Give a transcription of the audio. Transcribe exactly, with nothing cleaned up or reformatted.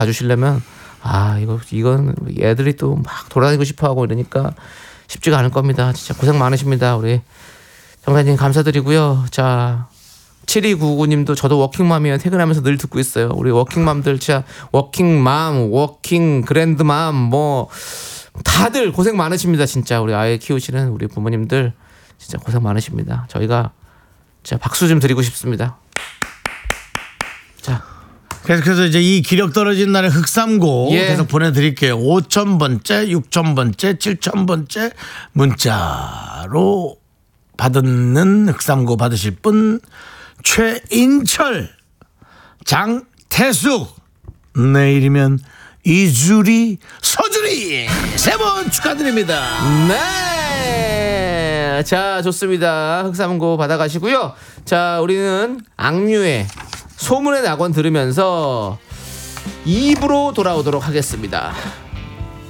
봐주시려면 아 이거 이건 애들이 또 막 돌아다니고 싶어하고 이러니까 쉽지가 않을 겁니다. 진짜 고생 많으십니다. 우리 정사님 감사드리고요. 자 칠이구구님도 저도 워킹맘이에요. 퇴근하면서 늘 듣고 있어요. 우리 워킹맘들 진짜 워킹맘, 워킹 그랜드맘 뭐 다들 고생 많으십니다. 진짜 우리 아이 키우시는 우리 부모님들 진짜 고생 많으십니다. 저희가 진짜 박수 좀 드리고 싶습니다. 자. 그래서 이제 이 기력 떨어진 날의 흑삼고 예. 계속 보내드릴게요. 오천 번째, 육천 번째, 칠천 번째 문자로 받는 흑삼고 받으실 분 최인철, 장태숙, 내일이면 이주리, 서주리 세 분 축하드립니다. 네, 자 좋습니다. 흑삼고 받아가시고요. 자 우리는 악뮤의 소문의 낙원 들으면서 이 부로 돌아오도록 하겠습니다.